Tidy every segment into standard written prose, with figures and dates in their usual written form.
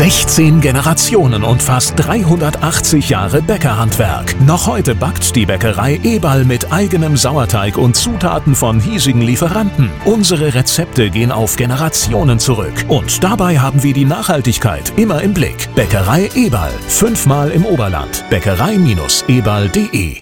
16 Generationen und fast 380 Jahre Bäckerhandwerk. Noch heute backt die Bäckerei Eberl mit eigenem Sauerteig und Zutaten von hiesigen Lieferanten. Unsere Rezepte gehen auf Generationen zurück. Und dabei haben wir die Nachhaltigkeit immer im Blick. Bäckerei Eberl. 5-mal im Oberland. Bäckerei-eberl.de.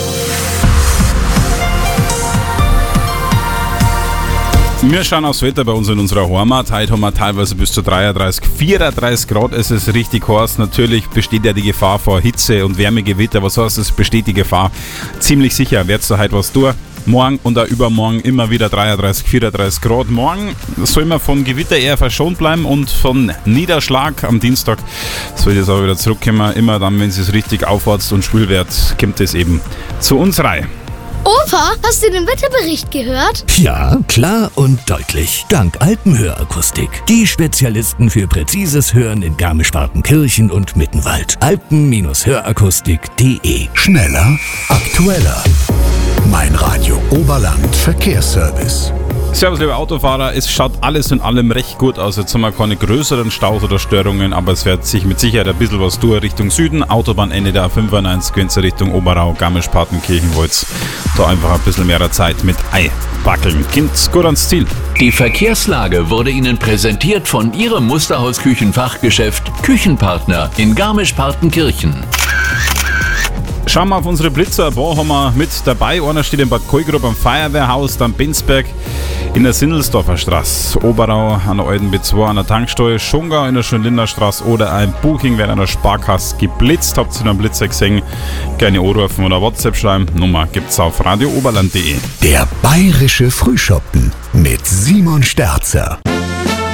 Wir schauen aufs Wetter bei uns in unserer Heimat. Heute haben wir teilweise bis zu 33, 34 Grad. Es ist richtig heiß. Natürlich besteht ja die Gefahr vor Hitze und Wärmegewitter. Was heißt, es besteht die Gefahr? Ziemlich sicher. Werdest du heute was tun? Morgen und auch übermorgen immer wieder 33, 34 Grad. Morgen soll man von Gewitter eher verschont bleiben und von Niederschlag. Am Dienstag soll es auch wieder zurückkommen. Immer dann, wenn es richtig aufwärts und schwül wird, kommt es eben zu uns rein. Opa, hast du den Wetterbericht gehört? Ja, klar und deutlich. Dank Alpenhörakustik. Die Spezialisten für präzises Hören in Garmisch-Partenkirchen und Mittenwald. Alpen-Hörakustik.de. Schneller, aktueller. Mein Radio Oberland Verkehrsservice. Servus, liebe Autofahrer, es schaut alles in allem recht gut aus. Jetzt haben wir keine größeren Staus oder Störungen, aber es wird sich mit Sicherheit ein bisschen was tun Richtung Süden. Autobahnende der A95, wenn ihr Richtung Oberau, Garmisch-Partenkirchen wollt. Da einfach ein bisschen mehr Zeit mit Ei wackeln. Kommt gut ans Ziel. Die Verkehrslage wurde Ihnen präsentiert von Ihrem Musterhaus-Küchenfachgeschäft Küchenpartner in Garmisch-Partenkirchen. Schauen wir auf unsere Blitzer. Ein paar haben wir mit dabei. Einer steht in Bad Kohlgrub am Feuerwehrhaus, dann Benzberg in der Sindelsdorfer Straße, Oberau an der alten B2 an der Tankstelle, Schongau in der Schönlinder Straße oder ein Buching werden an der Sparkasse geblitzt. Habt ihr noch einen Blitzer gesehen? Gerne anrufen oder WhatsApp schreiben. Nummer gibt's auf radiooberland.de. Der bayerische Frühschoppen mit Simon Sterzer.